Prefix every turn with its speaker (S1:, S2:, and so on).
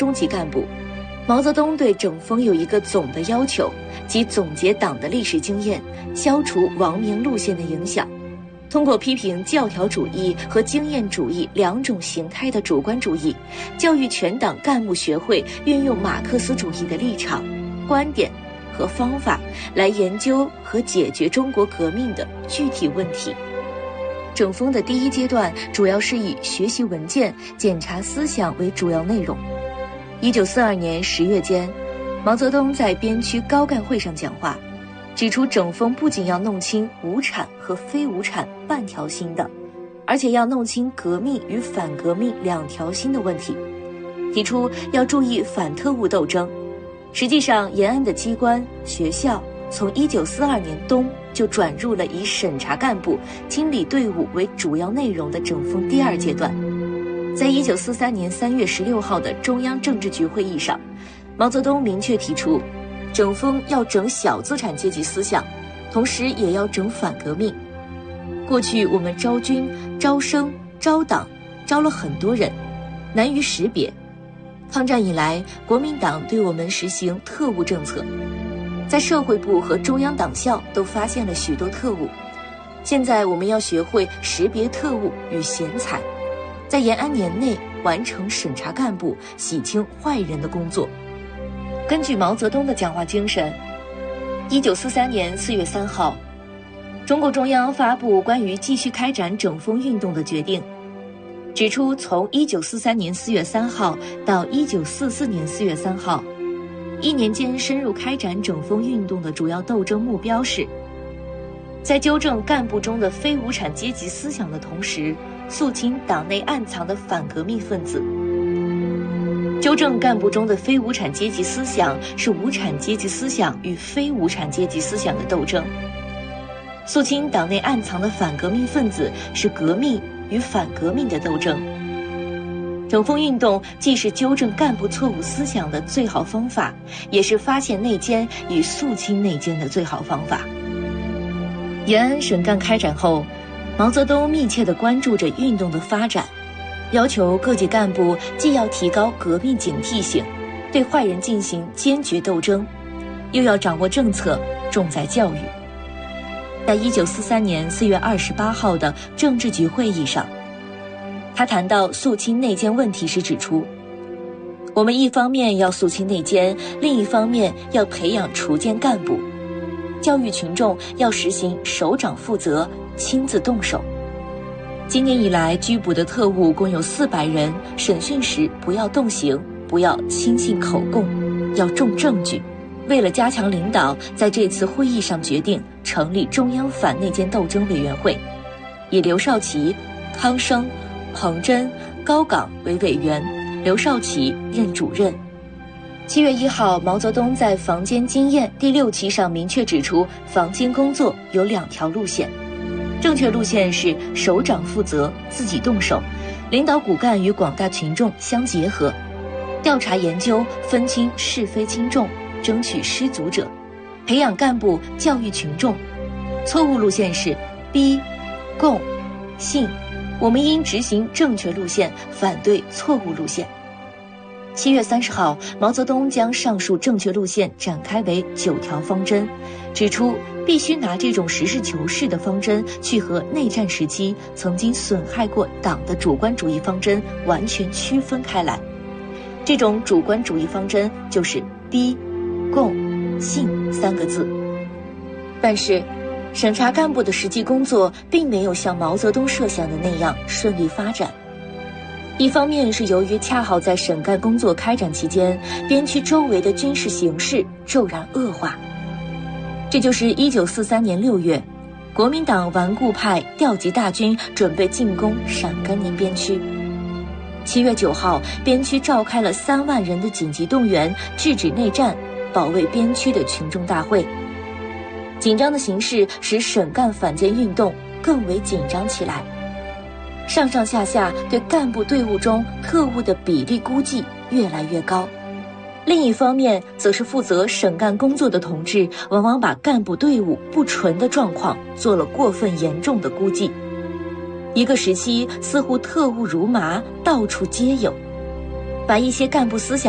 S1: 中级干部，毛泽东对整风有一个总的要求，即总结党的历史经验，消除王明路线的影响。通过批评教条主义和经验主义两种形态的主观主义，教育全党干部学会运用马克思主义的立场、观点和方法来研究和解决中国革命的具体问题。整风的第一阶段主要是以学习文件、检查思想为主要内容。1942年10月间，毛泽东在边区高干会上讲话，指出整风不仅要弄清无产和非无产半条心的，而且要弄清革命与反革命两条心的问题，提出要注意反特务斗争。实际上，延安的机关、学校从1942年冬就转入了以审查干部、清理队伍为主要内容的整风第二阶段。在1943年3月16号的中央政治局会议上，毛泽东明确提出，整风要整小资产阶级思想，同时也要整反革命。过去我们招军、招生、招党，招了很多人，难于识别。抗战以来，国民党对我们实行特务政策，在社会部和中央党校都发现了许多特务。现在我们要学会识别特务与贤才，在延安年内完成审查干部、洗清坏人的工作。根据毛泽东的讲话精神，1943年4月3号，中共中央发布关于继续开展整风运动的决定，指出从1943年4月3号到1944年4月3号，1年间深入开展整风运动的主要斗争目标是，在纠正干部中的非无产阶级思想的同时，肃清党内暗藏的反革命分子。纠正干部中的非无产阶级思想是无产阶级思想与非无产阶级思想的斗争，肃清党内暗藏的反革命分子是革命与反革命的斗争。整风运动既是纠正干部错误思想的最好方法，也是发现内奸与肃清内奸的最好方法。延安审干开展后，毛泽东密切地关注着运动的发展，要求各级干部既要提高革命警惕性，对坏人进行坚决斗争，又要掌握政策，重在教育。在1943年4月28号的政治局会议上，他谈到肃清内奸问题时指出，我们一方面要肃清内奸，另一方面要培养锄奸干部，教育群众要实行首长负责，亲自动手。今年以来拘捕的特务共有400人，审讯时不要动刑，不要轻信口供，要重证据。为了加强领导，在这次会议上决定成立中央反内奸斗争委员会，以刘少奇、康生、彭真、高岗为委员，刘少奇任主任。7月1号，毛泽东在房间经验第6期上明确指出，房间工作有2条路线，正确路线是首长负责，自己动手，领导骨干与广大群众相结合，调查研究，分清是非轻重，争取失足者，培养干部，教育群众。错误路线是逼、供、信，我们应执行正确路线，反对错误路线。7月30号，毛泽东将上述正确路线展开为9条方针，指出必须拿这种实事求是的方针去和内战时期曾经损害过党的主观主义方针完全区分开来。这种主观主义方针就是逼、供、信3个字。但是审查干部的实际工作并没有像毛泽东设想的那样顺利发展。一方面是由于恰好在审干工作开展期间，边区周围的军事形势骤然恶化，这就是1943年6月，国民党顽固派调集大军准备进攻陕甘宁边区。7月9号，边区召开了3万人的紧急动员、制止内战、保卫边区的群众大会。紧张的形势使审干反间运动更为紧张起来，上上下下对干部队伍中特务的比例估计越来越高。另一方面，则是负责审干工作的同志往往把干部队伍不纯的状况做了过分严重的估计。一个时期，似乎特务如麻，到处皆有，把一些干部思想